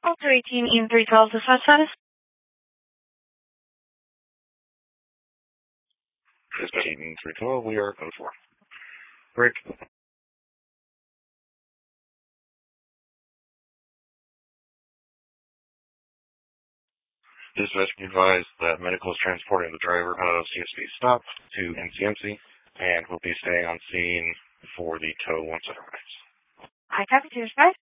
Operating in 312 to status. Dispatching in 312, we are code 4. Break. Dispatch can advise that medical is transporting the driver out of CSP stop to NCMC and will be staying on scene for the tow once it arrives. I copy to your side.